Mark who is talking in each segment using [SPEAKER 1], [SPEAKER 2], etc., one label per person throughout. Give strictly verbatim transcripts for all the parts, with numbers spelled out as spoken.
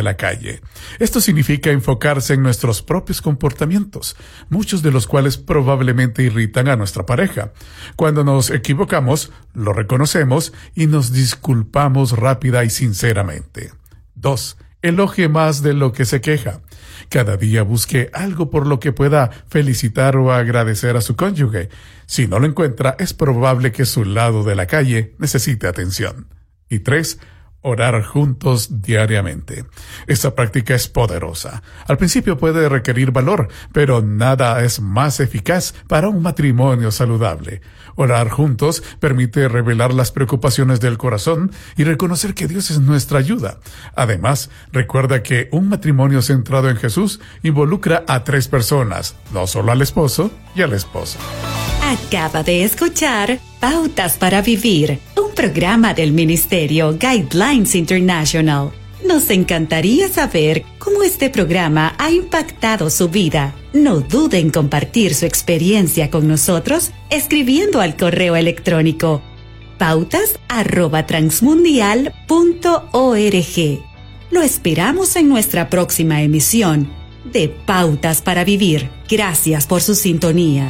[SPEAKER 1] la calle. Esto significa enfocarse en nuestros propios comportamientos, muchos de los cuales probablemente irritan a nuestra pareja. Cuando nos equivocamos, lo reconocemos y nos disculpamos rápida y sinceramente. Dos. Elogie más de lo que se queja. Cada día busque algo por lo que pueda felicitar o agradecer a su cónyuge. Si no lo encuentra, es probable que su lado de la calle necesite atención. Y tres, orar juntos diariamente. Esta práctica es poderosa. Al principio puede requerir valor, pero nada es más eficaz para un matrimonio saludable. Orar juntos permite revelar las preocupaciones del corazón y reconocer que Dios es nuestra ayuda. Además, recuerda que un matrimonio centrado en Jesús involucra a tres personas, no solo al esposo y a la esposa.
[SPEAKER 2] Acaba de escuchar Pautas para Vivir, un programa del Ministerio Guidelines International. Nos encantaría saber cómo este programa ha impactado su vida. No dude en compartir su experiencia con nosotros escribiendo al correo electrónico pautas arroba transmundial punto org. Lo esperamos en nuestra próxima emisión de Pautas para Vivir. Gracias por su sintonía.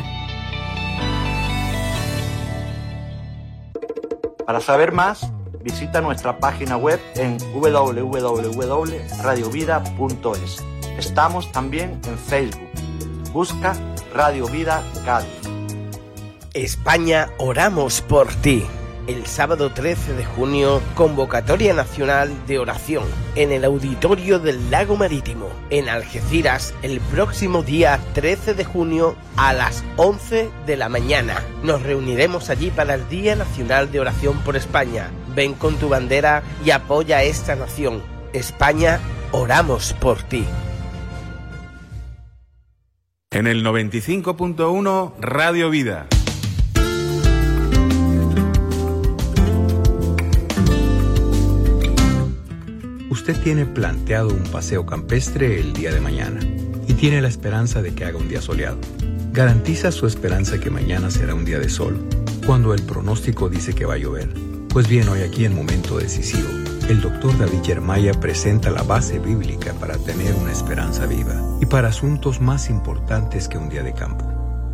[SPEAKER 3] Para saber más, visita nuestra página web en doble u doble u doble u punto radio vida punto es. Estamos también en Facebook. Busca Radio Vida Cádiz.
[SPEAKER 4] España, oramos por ti. El sábado trece de junio, convocatoria nacional de oración en el auditorio del Lago Marítimo, en Algeciras, el próximo día trece de junio a las once de la mañana. Nos reuniremos allí para el Día Nacional de Oración por España. Ven con tu bandera y apoya a esta nación. España, oramos por ti.
[SPEAKER 5] En el noventa y cinco punto uno, Radio Vida.
[SPEAKER 6] Usted tiene planteado un paseo campestre el día de mañana y tiene la esperanza de que haga un día soleado. ¿Garantiza su esperanza que mañana será un día de sol cuando el pronóstico dice que va a llover? Pues bien, hoy aquí en Momento Decisivo, el doctor David Jeremiah presenta la base bíblica para tener una esperanza viva y para asuntos más importantes que un día de campo.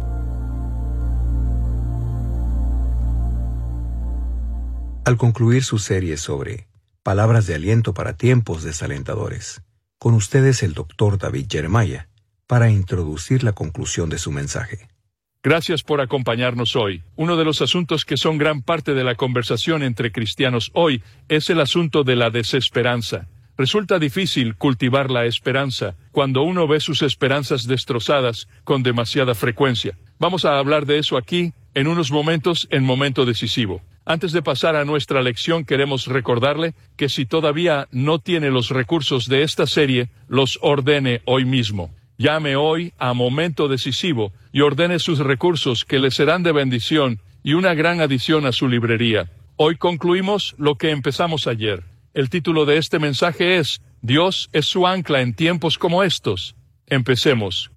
[SPEAKER 6] Al concluir su serie sobre Palabras de aliento para tiempos desalentadores, con ustedes el doctor David Jeremiah, para introducir la conclusión de su mensaje.
[SPEAKER 7] Gracias por acompañarnos hoy. Uno de los asuntos que son gran parte de la conversación entre cristianos hoy es el asunto de la desesperanza. Resulta difícil cultivar la esperanza cuando uno ve sus esperanzas destrozadas con demasiada frecuencia. Vamos a hablar de eso aquí en unos momentos en Momento Decisivo. Antes de pasar a nuestra lección, queremos recordarle que si todavía no tiene los recursos de esta serie, los ordene hoy mismo. Llame hoy a Momento Decisivo y ordene sus recursos que le serán de bendición y una gran adición a su librería. Hoy concluimos lo que empezamos ayer. El título de este mensaje es Dios es su ancla en tiempos como estos. Empecemos.